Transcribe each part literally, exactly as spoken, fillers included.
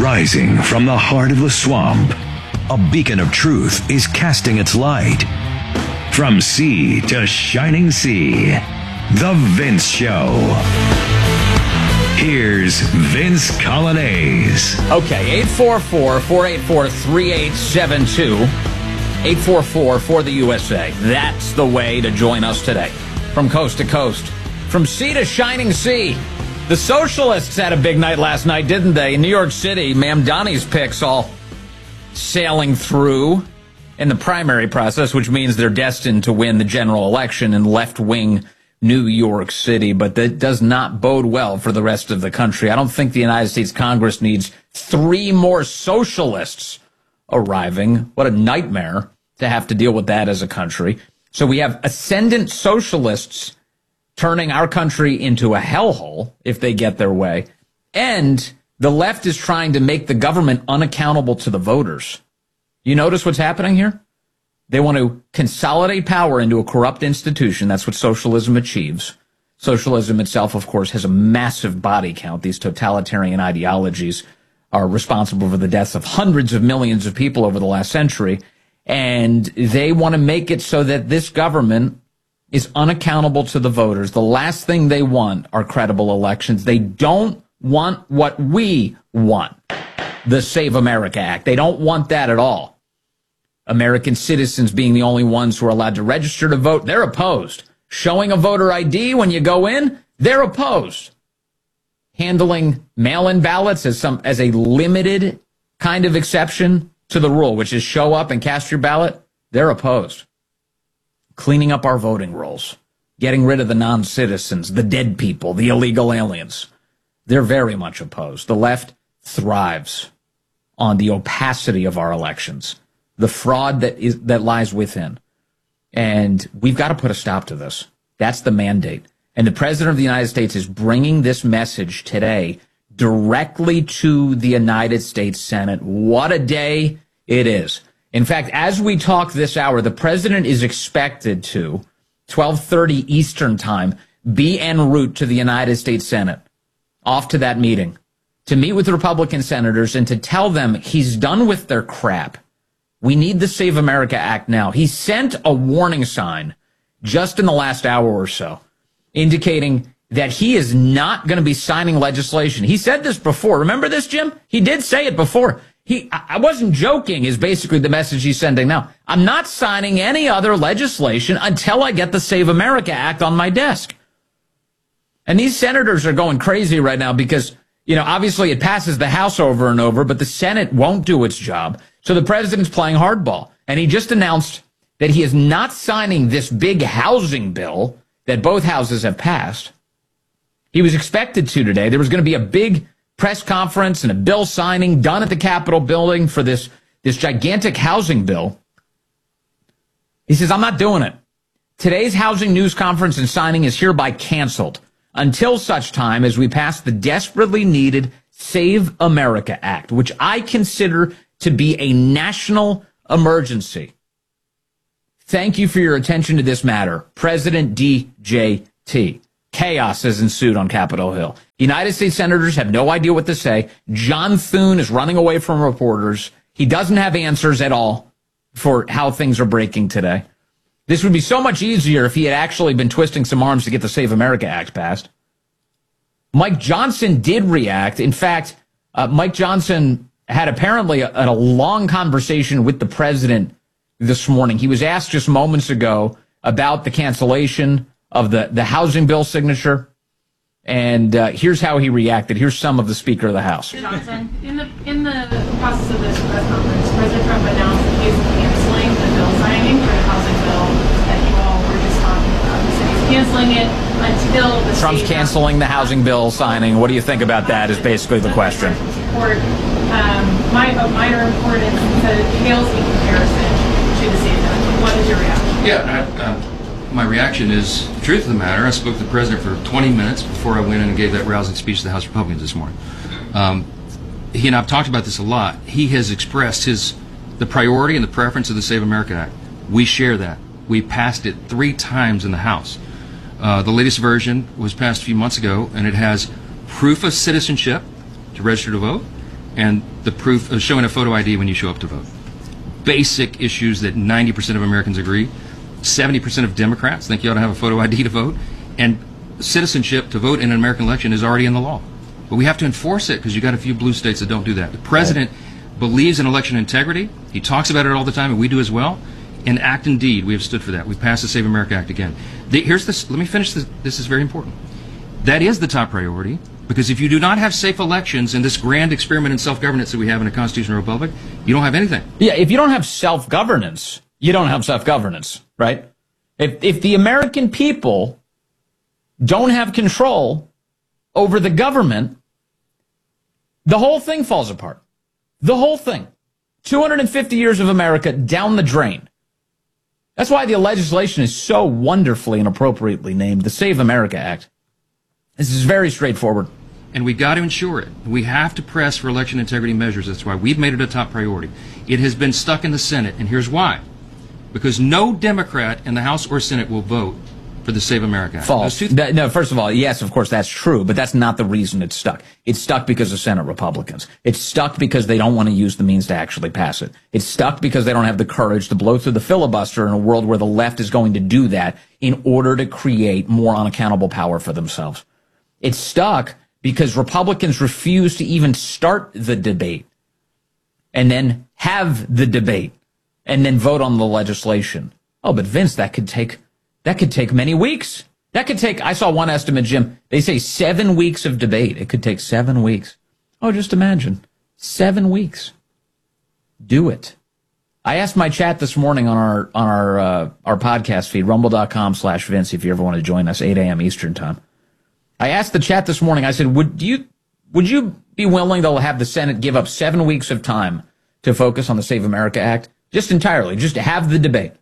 Rising from the heart of the swamp, a beacon of truth is casting its light. From sea to shining sea, The Vince Show. Here's Vince Coglianese. Okay, eight four four, four eight four, three eight seven two. eight four four for the U S A. That's the way to join us today. From coast to coast, from sea to shining sea. The socialists had a big night last night, didn't they? In New York City, Ma'am Donnie's picks all sailing through in the primary process, which means they're destined to win the general election in left-wing New York City. But that does not bode well for the rest of the country. I don't think the United States Congress needs three more socialists arriving. What a nightmare to have to deal with that as a country. So we have ascendant socialists turning our country into a hellhole if they get their way. And the left is trying to make the government unaccountable to the voters. You notice what's happening here? They want to consolidate power into a corrupt institution. That's what socialism achieves. Socialism itself, of course, has a massive body count. These totalitarian ideologies are responsible for the deaths of hundreds of millions of people over the last century. And they want to make it so that this government is unaccountable to the voters. The last thing they want are credible elections. They don't want what we want, the Save America Act. They don't want that at all. American citizens being the only ones who are allowed to register to vote, they're opposed. Showing a voter I D when you go in, they're opposed. Handling mail-in ballots as some as a limited kind of exception to the rule, which is show up and cast your ballot, they're opposed. Cleaning up our voting rolls, getting rid of the non-citizens, the dead people, the illegal aliens. They're very much opposed. The left thrives on the opacity of our elections, the fraud that is that lies within. And we've got to put a stop to this. That's the mandate. And the President of the United States is bringing this message today directly to the United States Senate. What a day it is. In fact, as we talk this hour, the president is expected to, twelve thirty Eastern time, be en route to the United States Senate, off to that meeting, to meet with Republican senators and to tell them he's done with their crap. We need the Save America Act now. He sent a warning sign just in the last hour or so, indicating that he is not going to be signing legislation. He said this before. Remember this, Jim? He did say it before. He, I wasn't joking, is basically the message he's sending now. I'm not signing any other legislation until I get the Save America Act on my desk. And these senators are going crazy right now because, you know, obviously it passes the House over and over, but the Senate won't do its job. So the president's playing hardball. And he just announced that he is not signing this big housing bill that both houses have passed. He was expected to today. There was going to be a big press conference and a bill signing done at the Capitol building for this, this gigantic housing bill. He says, I'm not doing it. Today's housing news conference and signing is hereby canceled until such time as we pass the desperately needed Save America Act, which I consider to be a national emergency. Thank you for your attention to this matter. President D J T. Chaos has ensued on Capitol Hill. United States senators have no idea what to say. John Thune is running away from reporters. He doesn't have answers at all for how things are breaking today. This would be so much easier if he had actually been twisting some arms to get the Save America Act passed. Mike Johnson did react. In fact, uh, Mike Johnson had apparently a, a long conversation with the president this morning. He was asked just moments ago about the cancellation of the, the housing bill signature. And uh, here's how he reacted. Here's some of the Speaker of the House. Johnson, in the in the process of this press conference, President Trump announced that he is canceling the bill signing for the housing bill that you all were just talking about. He said he's canceling it until the Trump's canceling the housing bill signing. What do you think about that is basically the question. Support, um, my, of minor importance, that it pales in comparison to the state of What is your reaction? Yeah, I, uh, my reaction is the truth of the matter. I spoke to the president for twenty minutes before I went in and gave that rousing speech to the House Republicans this morning. Um, he and I have talked about this a lot. He has expressed his the priority and the preference of the Save America Act. We share that. We passed it three times in the House. Uh, the latest version was passed a few months ago, and it has proof of citizenship to register to vote, and the proof of showing a photo I D when you show up to vote. Basic issues that ninety percent of Americans agree. seventy percent of Democrats think you ought to have a photo I D to vote. And citizenship to vote in an American election is already in the law. But we have to enforce it because you got a few blue states that don't do that. The president believes in election integrity. He talks about it all the time, and we do as well. In act and deed, we have stood for that. We passed the Save America Act again. The, here's this. Let me finish this. This is very important. That is the top priority, because if you do not have safe elections in this grand experiment in self-governance that we have in a constitutional republic, you don't have anything. Yeah, if you don't have self-governance, you don't have self-governance, right? If if the American people don't have control over the government, the whole thing falls apart. The whole thing. two hundred fifty years of America down the drain. That's why the legislation is so wonderfully and appropriately named the Save America Act. This is very straightforward. And we got to ensure it. We have to press for election integrity measures. That's why we've made it a top priority. It has been stuck in the Senate, and here's why. Because no Democrat in the House or Senate will vote for the Save America Act. False. That, no, first of all, yes, of course, that's true, but that's not the reason it's stuck. It's stuck because of Senate Republicans. It's stuck because they don't want to use the means to actually pass it. It's stuck because they don't have the courage to blow through the filibuster in a world where the left is going to do that in order to create more unaccountable power for themselves. It's stuck because Republicans refuse to even start the debate and then have the debate and then vote on the legislation. Oh, but Vince, that could take that could take many weeks. That could take, I saw one estimate, Jim, they say seven weeks of debate. It could take seven weeks. Oh, just imagine. Seven weeks. Do it. I asked my chat this morning on our on our uh, our podcast feed, rumble.com slash Vince, if you ever want to join us, eight a.m. Eastern time. I asked the chat this morning, I said, would you would you be willing to have the Senate give up seven weeks of time to focus on the Save America Act? Just entirely, just to have the debate.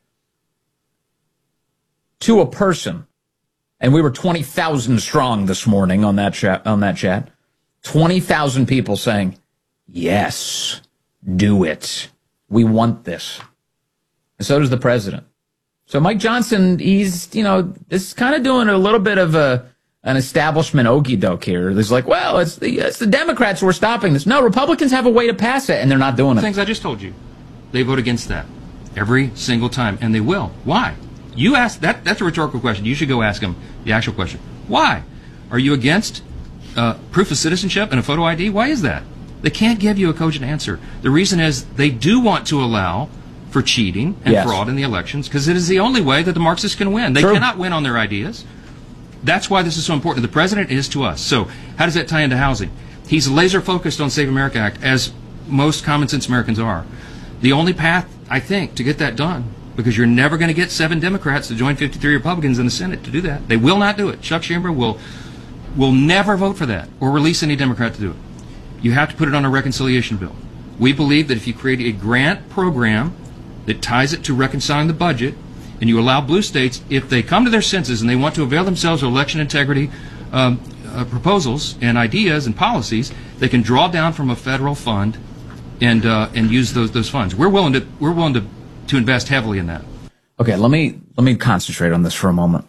To a person, and we were twenty thousand strong this morning on that chat, on that chat, twenty thousand people saying, yes, do it. We want this. And so does the president. So Mike Johnson, he's, you know, this is kind of doing a little bit of a an establishment okie doke here. There's like, well, it's the, it's the Democrats who are stopping this. No, Republicans have a way to pass it, and they're not doing it. Things I just told you. They vote against that every single time, and they will. Why? You ask that. That's a rhetorical question. You should go ask them the actual question. Why? Are you against uh, proof of citizenship and a photo I D? Why is that? They can't give you a cogent answer. The reason is they do want to allow for cheating and yes. fraud in the elections, because it is the only way that the Marxists can win. They True. cannot win on their ideas. That's why this is so important. The president is to us. So how does that tie into housing? He's laser focused on Save America Act, as most common sense Americans are. The only path, I think, to get that done, because you're never going to get seven Democrats to join fifty-three Republicans in the Senate to do that. They will not do it. Chuck Schumer will will never vote for that or release any Democrat to do it. You have to put it on a reconciliation bill. We believe that if you create a grant program that ties it to reconciling the budget, and you allow blue states, if they come to their senses and they want to avail themselves of election integrity um, uh, proposals and ideas and policies, they can draw down from a federal fund and uh, and use those those funds. We're willing to we're willing to to invest heavily in that. Okay, let me let me concentrate on this for a moment.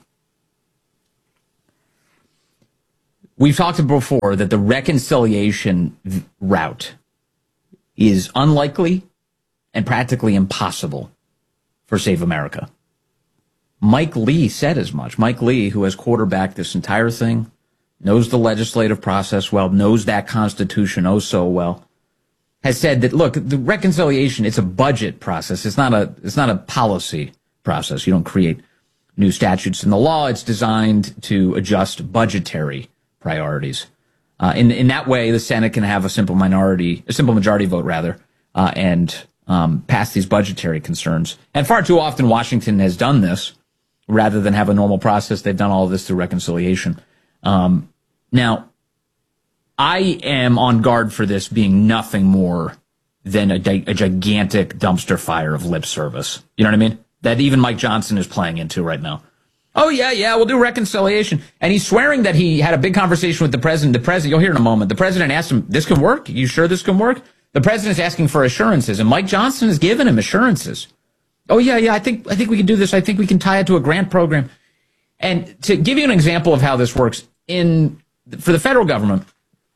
We've talked before that the reconciliation v- route is unlikely and practically impossible for Save America. Mike Lee said as much. Mike Lee, who has quarterbacked this entire thing, knows the legislative process well, knows that Constitution oh so well, has said that, look, the reconciliation, it's a budget process. It's not a, it's not a policy process. You don't create new statutes in the law. It's designed to adjust budgetary priorities. Uh, in, in that way, the Senate can have a simple minority, a simple majority vote rather, uh, and, um, pass these budgetary concerns. And far too often Washington has done this rather than have a normal process. They've done all of this through reconciliation. Um, now, I am on guard for this being nothing more than a, a gigantic dumpster fire of lip service. You know what I mean? That even Mike Johnson is playing into right now. Oh, yeah, yeah, we'll do reconciliation. And he's swearing that he had a big conversation with the president. The president, you'll hear in a moment, the president asked him, this can work? You sure this can work? The president's asking for assurances, and Mike Johnson has given him assurances. Oh, yeah, yeah, I think I think we can do this. I think we can tie it to a grant program. And to give you an example of how this works, in for the federal government,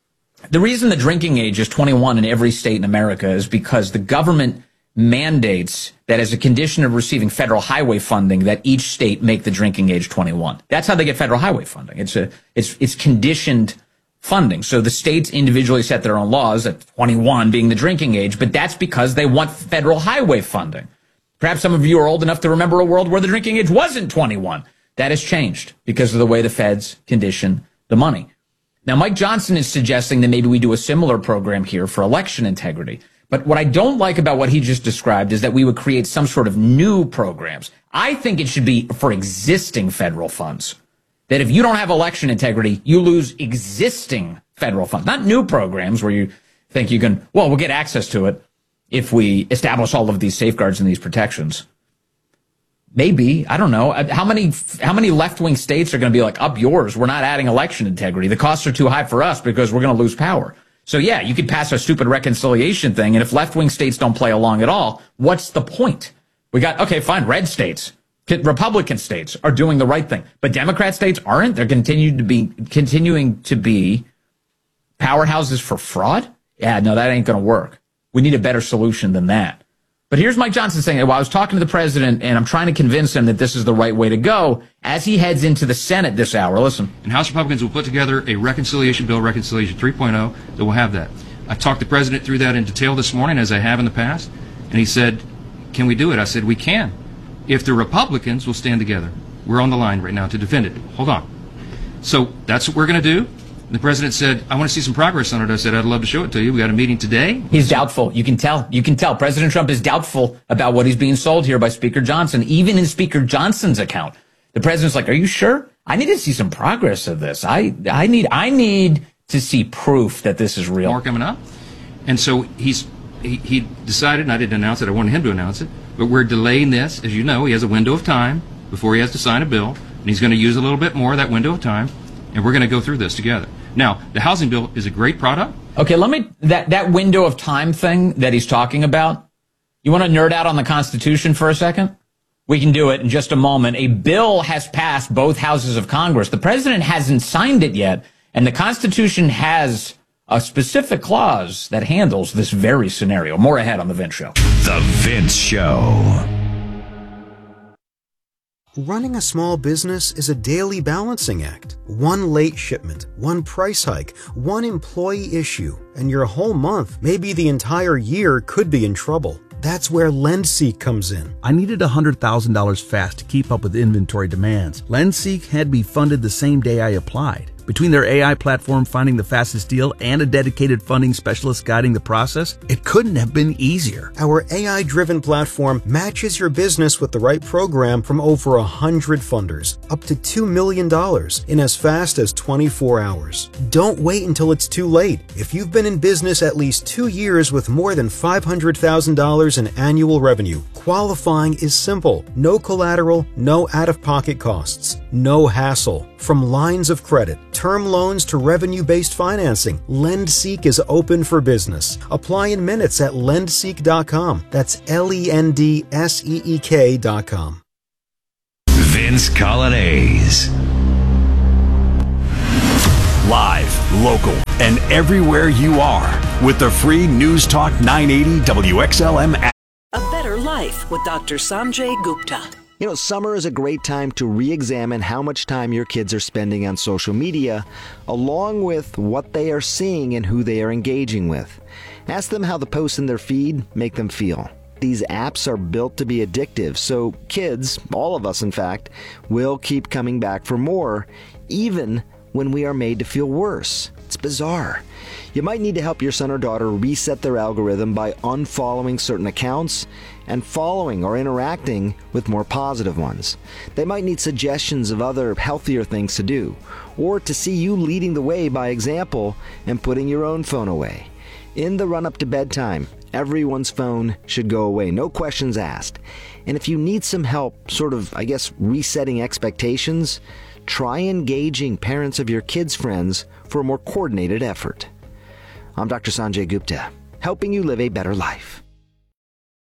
The reason the drinking age is twenty-one in every state in America is because the government mandates that as a condition of receiving federal highway funding that each state make the drinking age twenty-one. That's how they get federal highway funding. It's a it's it's conditioned funding. So the states individually set their own laws at twenty-one being the drinking age, but that's because they want federal highway funding. Perhaps some of you are old enough to remember a world where the drinking age wasn't twenty-one. That has changed because of the way the feds condition the money. Now, Mike Johnson is suggesting that maybe we do a similar program here for election integrity. But what I don't like about what he just described is that we would create some sort of new programs. I think it should be for existing federal funds. That if you don't have election integrity, you lose existing federal funds. Not new programs where you think you can, well, we'll get access to it if we establish all of these safeguards and these protections. Maybe, I don't know. How many how many left-wing states are going to be like, up yours, we're not adding election integrity. The costs are too high for us because we're going to lose power. So yeah, you could pass a stupid reconciliation thing, and if left-wing states don't play along at all, what's the point? We got, okay, fine, red states, Republican states are doing the right thing, but Democrat states aren't. They're continuing to be continuing to be powerhouses for fraud. Yeah, no, that ain't going to work. We need a better solution than that. But here's Mike Johnson saying, well, I was talking to the president, and I'm trying to convince him that this is the right way to go as he heads into the Senate this hour. Listen. And House Republicans will put together a reconciliation bill, Reconciliation three point oh, that will have that. I talked the president through that in detail this morning, as I have in the past, and he said, can we do it? I said, we can, if the Republicans will stand together. We're on the line right now to defend it. Hold on. So that's what we're going to do. The president said, I want to see some progress on it. I said, I'd love to show it to you. We got a meeting today. He's doubtful. You can tell. You can tell. President Trump is doubtful about what he's being sold here by Speaker Johnson. Even in Speaker Johnson's account, the president's like, are you sure? I need to see some progress of this. I, I need, I need to see proof that this is real. More coming up. And so he's, he, he decided, and I didn't announce it, I wanted him to announce it, but we're delaying this. As you know, he has a window of time before he has to sign a bill, and he's going to use a little bit more of that window of time, and we're going to go through this together. Now, the housing bill is a great product. Okay, let me, that, that window of time thing that he's talking about, you want to nerd out on the Constitution for a second? We can do it in just a moment. A bill has passed both houses of Congress. The president hasn't signed it yet, and the Constitution has a specific clause that handles this very scenario. More ahead on The Vince Show. The Vince Show. Running a small business is a daily balancing act. One late shipment, one price hike, one employee issue, and your whole month, maybe the entire year, could be in trouble. That's where LendSeek comes in. I needed one hundred thousand dollars fast to keep up with inventory demands. LendSeek had me funded the same day I applied. Between their A I platform finding the fastest deal and a dedicated funding specialist guiding the process, it couldn't have been easier. Our A I-driven platform matches your business with the right program from over one hundred funders, up to two million dollars in as fast as twenty-four hours. Don't wait until it's too late. If you've been in business at least two years with more than five hundred thousand dollars in annual revenue, qualifying is simple. No collateral, no out-of-pocket costs, no hassle. From lines of credit, term loans to revenue-based financing, LendSeek is open for business. Apply in minutes at lendseek dot com. That's L E N D S E E K dot com. Vince Coglianese. Live, local, and everywhere you are with the free News Talk nine eighty W X L M app. A better life with Doctor Sanjay Gupta. You know, summer is a great time to re-examine how much time your kids are spending on social media, along with what they are seeing and who they are engaging with. Ask them how the posts in their feed make them feel. These apps are built to be addictive, so kids, all of us in fact, will keep coming back for more, even when we are made to feel worse. It's bizarre. You might need to help your son or daughter reset their algorithm by unfollowing certain accounts and following or interacting with more positive ones. They might need suggestions of other healthier things to do, or to see you leading the way by example and putting your own phone away. In the run-up to bedtime, everyone's phone should go away, no questions asked. And if you need some help, sort of, I guess, resetting expectations, try engaging parents of your kids' friends for a more coordinated effort. I'm Doctor Sanjay Gupta, helping you live a better life.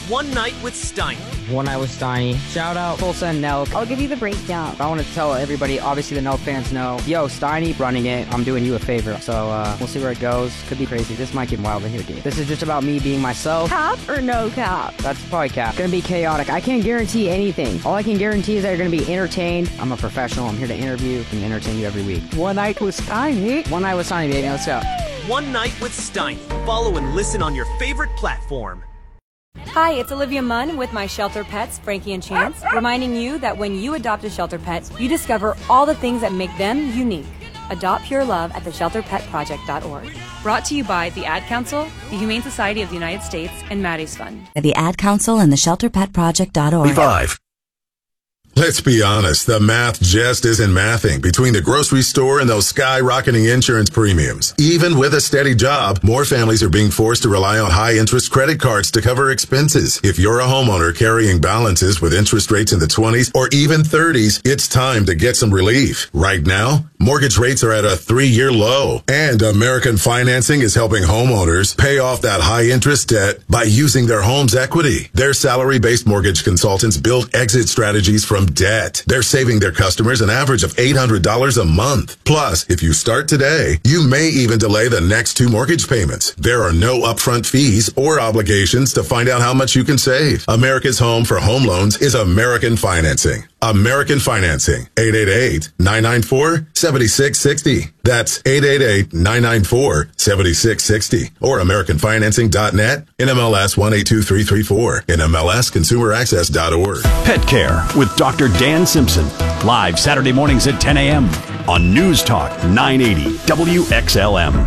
One Night with Steiny. One Night with Steiny. Shout out Tulsa and Nelk. I'll give you the breakdown. I want to tell everybody, obviously the Nelk fans know, yo, Steiny running it, I'm doing you a favor. So uh, we'll see where it goes. Could be crazy. This might get wild in here, dude. This is just about me being myself. Cap or no cap? That's probably cap. It's gonna be chaotic. I can't guarantee anything. All I can guarantee is that you're gonna be entertained. I'm a professional. I'm here to interview and entertain you every week. One Night with Steiny. One Night with Steiny, baby. Let's go. One Night with Steiny. Follow and listen on your favorite platform. Hi, it's Olivia Munn with my shelter pets, Frankie and Chance, reminding you that when you adopt a shelter pet, you discover all the things that make them unique. Adopt pure love at the shelter pet project dot org. Brought to you by the Ad Council, the Humane Society of the United States, and Maddie's Fund. The Ad Council and the shelter pet project dot org. Five. Let's be honest, the math just isn't mathing between the grocery store and those skyrocketing insurance premiums. Even with a steady job, more families are being forced to rely on high-interest credit cards to cover expenses. If you're a homeowner carrying balances with interest rates in the twenties or even thirties, it's time to get some relief. Right now, mortgage rates are at a three-year low, and American Financing is helping homeowners pay off that high-interest debt by using their home's equity. Their salary-based mortgage consultants build exit strategies from debt. They're saving their customers an average of eight hundred dollars a month. Plus, if you start today, you may even delay the next two mortgage payments. There are no upfront fees or obligations to find out how much you can save. America's home for home loans is American Financing. American Financing. eight eight eight, nine nine four, seven six six zero. That's eight eight eight, nine nine four, seven six six zero. Or American Financing dot net, N M L S one eight two three three four, N M L S consumer access dot org. Pet Care with Doctor Dan Simpson. Live Saturday mornings at ten a.m. on News Talk nine eighty W X L M.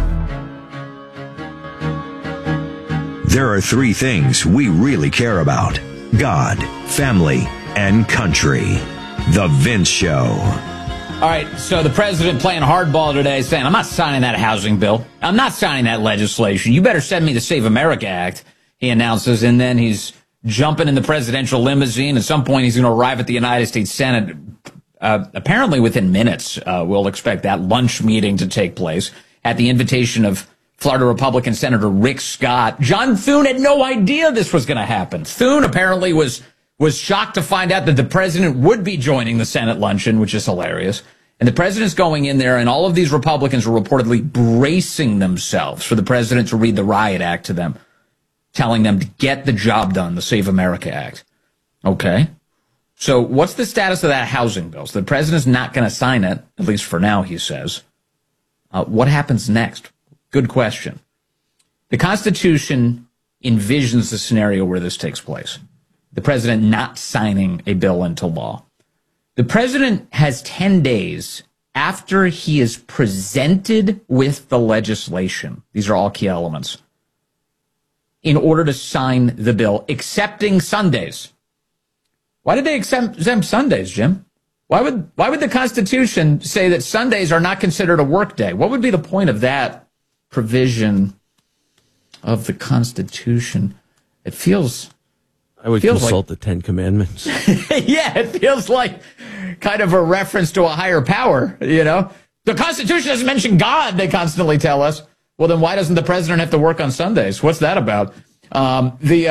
There are three things we really care about: God, family, and country. The Vince Show. All right, so the president playing hardball today, saying, I'm not signing that housing bill. I'm not signing that legislation. You better send me the Save America Act, he announces, and then he's jumping in the presidential limousine. At some point, he's going to arrive at the United States Senate. Uh, apparently within minutes, uh, we'll expect that lunch meeting to take place at the invitation of Florida Republican Senator Rick Scott. John Thune had no idea this was going to happen. Thune apparently was was shocked to find out that the president would be joining the Senate luncheon, which is hilarious. And the president's going in there, and all of these Republicans are reportedly bracing themselves for the president to read the Riot Act to them, telling them to get the job done, the Save America Act. Okay. So what's the status of that housing bill? So the president's not going to sign it, at least for now, he says. Uh, what happens next? Good question. The Constitution envisions the scenario where this takes place. The president not signing a bill into law. The president has ten days after he is presented with the legislation. These are all key elements. In order to sign the bill, excepting Sundays. Why did they exempt, exempt Sundays, Jim? Why would why would the Constitution say that Sundays are not considered a work day? What would be the point of that provision of the Constitution? It feels... I would feels consult like, the Ten Commandments. Yeah, it feels like kind of a reference to a higher power, you know? The Constitution doesn't mention God, they constantly tell us. Well, then why doesn't the president have to work on Sundays? What's that about? Um, the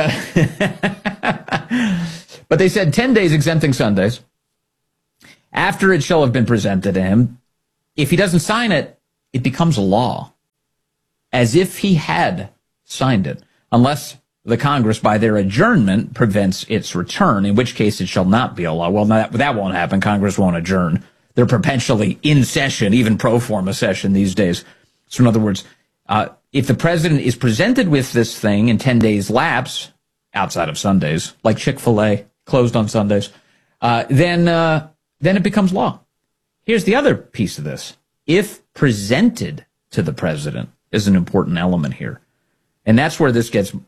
uh, But they said ten days exempting Sundays. After it shall have been presented to him, if he doesn't sign it, it becomes law. As if he had signed it. Unless the Congress, by their adjournment, prevents its return, in which case it shall not be a law. Well, that, that won't happen. Congress won't adjourn. They're perpetually in session, even pro forma session these days. So in other words, uh, if the president is presented with this thing and ten days lapse, outside of Sundays, like Chick-fil-A, closed on Sundays, uh, then, uh, then it becomes law. Here's the other piece of this. If presented to the president is an important element here. And that's where this gets